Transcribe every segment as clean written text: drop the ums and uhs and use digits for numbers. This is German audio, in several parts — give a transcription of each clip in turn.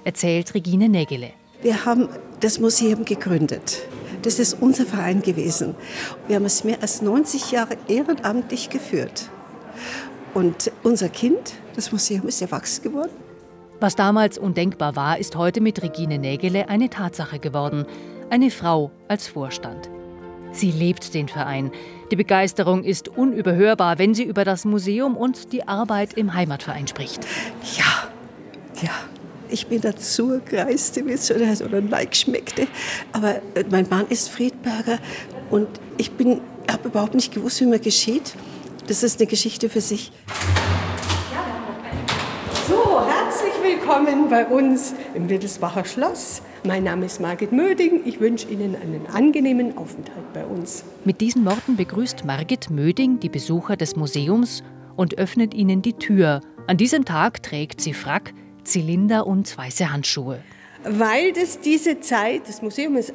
erzählt Regine Nägele. Wir haben das Museum gegründet. Das ist unser Verein gewesen. Wir haben es mehr als 90 Jahre ehrenamtlich geführt. Und unser Kind, das Museum, ist erwachsen geworden. Was damals undenkbar war, ist heute mit Regine Nägele eine Tatsache geworden. Eine Frau als Vorstand. Sie lebt den Verein. Die Begeisterung ist unüberhörbar, wenn sie über das Museum und die Arbeit im Heimatverein spricht. Ja. Ich bin dazu gereist, wie es oder Like schmeckte. Aber mein Mann ist Friedberger und ich habe überhaupt nicht gewusst, wie man geschieht. Das ist eine Geschichte für sich. So, herzlich willkommen bei uns im Wittelsbacher Schloss. Mein Name ist Margit Möding. Ich wünsche Ihnen einen angenehmen Aufenthalt bei uns. Mit diesen Worten begrüßt Margit Möding die Besucher des Museums und öffnet ihnen die Tür. An diesem Tag trägt sie Frack, Zylinder und weiße Handschuhe. Weil das Museum ist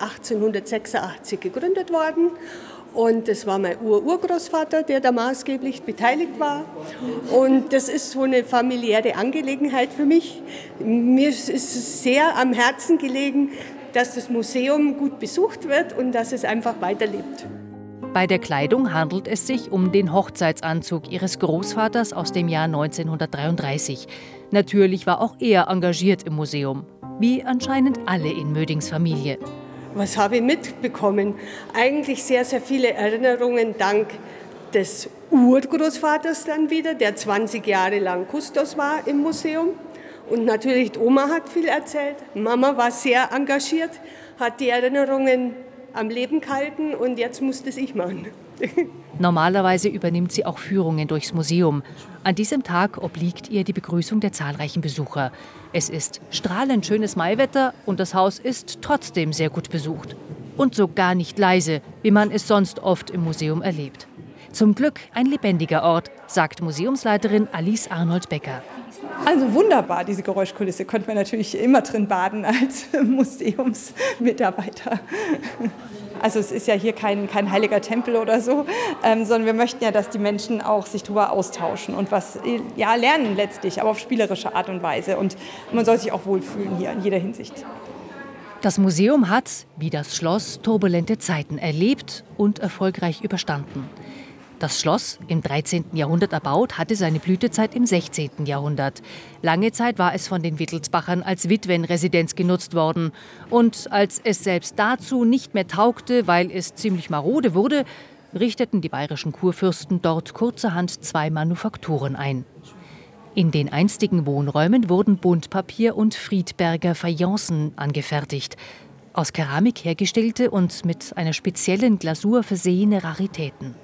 1886 gegründet worden und das war mein Urgroßvater, der da maßgeblich beteiligt war. Und das ist so eine familiäre Angelegenheit für mich. Mir ist es sehr am Herzen gelegen, dass das Museum gut besucht wird und dass es einfach weiterlebt. Bei der Kleidung handelt es sich um den Hochzeitsanzug ihres Großvaters aus dem Jahr 1933. Natürlich war auch er engagiert im Museum, wie anscheinend alle in Mödings Familie. Was habe ich mitbekommen? Eigentlich sehr, sehr viele Erinnerungen dank des Urgroßvaters dann wieder, der 20 Jahre lang Kustos war im Museum. Und natürlich die Oma hat viel erzählt. Mama war sehr engagiert, hat die Erinnerungen am Leben gehalten und jetzt musste es ich machen. Normalerweise übernimmt sie auch Führungen durchs Museum. An diesem Tag obliegt ihr die Begrüßung der zahlreichen Besucher. Es ist strahlend schönes Maiwetter und das Haus ist trotzdem sehr gut besucht. Und so gar nicht leise, wie man es sonst oft im Museum erlebt. Zum Glück ein lebendiger Ort, sagt Museumsleiterin Alice Arnold-Becker. Also wunderbar, diese Geräuschkulisse. Könnte man natürlich immer drin baden als Museumsmitarbeiter. Also es ist ja hier kein heiliger Tempel oder so, sondern wir möchten ja, dass die Menschen auch sich darüber austauschen und was lernen letztlich, aber auf spielerische Art und Weise. Und man soll sich auch wohlfühlen hier in jeder Hinsicht. Das Museum hat, wie das Schloss, turbulente Zeiten erlebt und erfolgreich überstanden. Das Schloss, im 13. Jahrhundert erbaut, hatte seine Blütezeit im 16. Jahrhundert. Lange Zeit war es von den Wittelsbachern als Witwenresidenz genutzt worden. Und als es selbst dazu nicht mehr taugte, weil es ziemlich marode wurde, richteten die bayerischen Kurfürsten dort kurzerhand 2 Manufakturen ein. In den einstigen Wohnräumen wurden Buntpapier und Friedberger Fayencen angefertigt. Aus Keramik hergestellte und mit einer speziellen Glasur versehene Raritäten.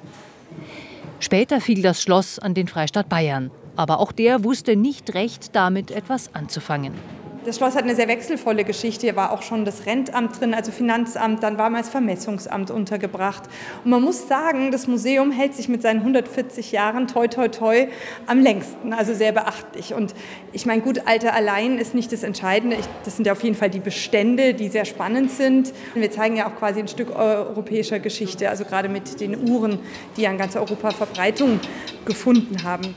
Später fiel das Schloss an den Freistaat Bayern. Aber auch der wusste nicht recht, damit etwas anzufangen. Das Schloss hat eine sehr wechselvolle Geschichte. Hier war auch schon das Rentamt drin, also Finanzamt, dann war mal das Vermessungsamt untergebracht. Und man muss sagen, das Museum hält sich mit seinen 140 Jahren toi toi toi am längsten, also sehr beachtlich. Und ich meine, gut, Alter allein ist nicht das Entscheidende. Das sind ja auf jeden Fall die Bestände, die sehr spannend sind. Wir zeigen ja auch quasi ein Stück europäischer Geschichte, also gerade mit den Uhren, die ja in ganz Europa Verbreitung gefunden haben.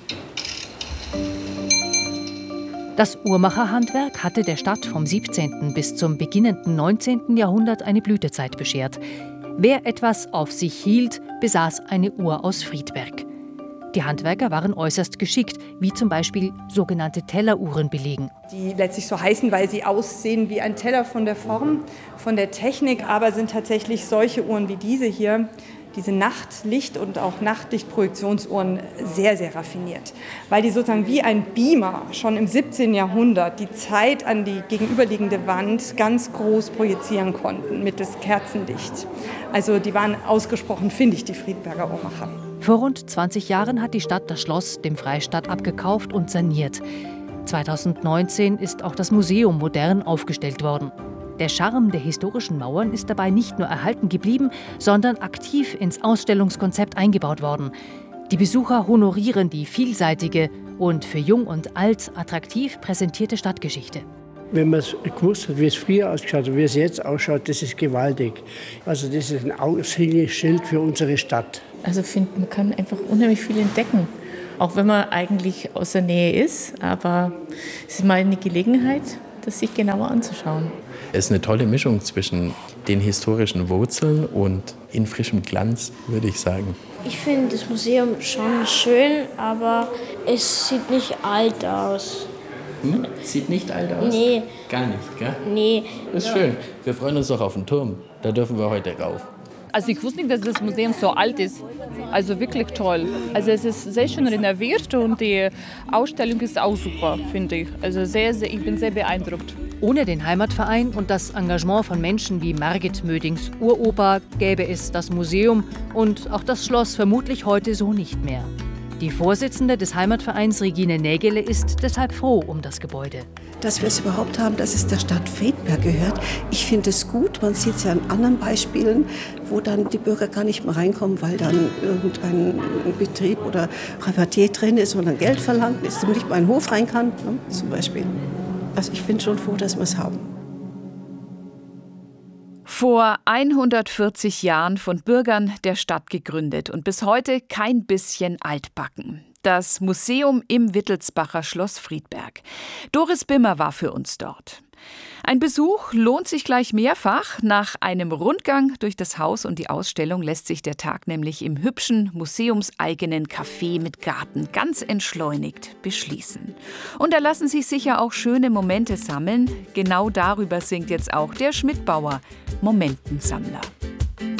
Das Uhrmacherhandwerk hatte der Stadt vom 17. bis zum beginnenden 19. Jahrhundert eine Blütezeit beschert. Wer etwas auf sich hielt, besaß eine Uhr aus Friedberg. Die Handwerker waren äußerst geschickt, wie zum Beispiel sogenannte Telleruhren belegen. Die letztlich so heißen, weil sie aussehen wie ein Teller von der Form, von der Technik, aber sind tatsächlich solche Uhren wie diese hier, diese Nachtlicht- und auch Nachtlichtprojektionsuhren sehr, sehr raffiniert. Weil die sozusagen wie ein Beamer schon im 17. Jahrhundert die Zeit an die gegenüberliegende Wand ganz groß projizieren konnten mittels Kerzenlicht. Also die waren ausgesprochen findig, die Friedberger Uhrmacher. Vor rund 20 Jahren hat die Stadt das Schloss dem Freistaat abgekauft und saniert. 2019 ist auch das Museum modern aufgestellt worden. Der Charme der historischen Mauern ist dabei nicht nur erhalten geblieben, sondern aktiv ins Ausstellungskonzept eingebaut worden. Die Besucher honorieren die vielseitige und für Jung und Alt attraktiv präsentierte Stadtgeschichte. Wenn man gewusst hat, wie es früher ausgeschaut hat, wie es jetzt ausschaut, das ist gewaltig. Also das ist ein Aushängeschild für unsere Stadt. Also ich finde, man kann einfach unheimlich viel entdecken. Auch wenn man eigentlich aus der Nähe ist, aber es ist mal eine Gelegenheit, das sich genauer anzuschauen. Es ist eine tolle Mischung zwischen den historischen Wurzeln und in frischem Glanz, würde ich sagen. Ich finde das Museum schon schön, aber es sieht nicht alt aus. Sieht nicht alt aus? Nee. Gar nicht, gell? Nee. Ist schön. Wir freuen uns doch auf den Turm. Da dürfen wir heute rauf. Also ich wusste nicht, dass das Museum so alt ist. Also wirklich toll. Also es ist sehr schön renoviert und die Ausstellung ist auch super, finde ich. Also ich bin sehr beeindruckt. Ohne den Heimatverein und das Engagement von Menschen wie Margit Mödings Uropa gäbe es das Museum und auch das Schloss vermutlich heute so nicht mehr. Die Vorsitzende des Heimatvereins Regine Nägele ist deshalb froh um das Gebäude. Dass wir es überhaupt haben, dass es der Stadt Friedberg gehört. Ich finde es gut, man sieht es ja an anderen Beispielen, wo dann die Bürger gar nicht mehr reinkommen, weil dann irgendein Betrieb oder Privatier drin ist und dann Geld verlangt, dass man nicht mal in den Hof rein kann, ne, zum Beispiel. Also ich bin schon froh, dass wir es haben. Vor 140 Jahren von Bürgern der Stadt gegründet und bis heute kein bisschen altbacken. Das Museum im Wittelsbacher Schloss Friedberg. Doris Bimmer war für uns dort. Ein Besuch lohnt sich gleich mehrfach. Nach einem Rundgang durch das Haus und die Ausstellung lässt sich der Tag nämlich im hübschen, museumseigenen Café mit Garten ganz entschleunigt beschließen. Und da lassen sich sicher auch schöne Momente sammeln. Genau darüber singt jetzt auch der Schmidbauer, Momentensammler.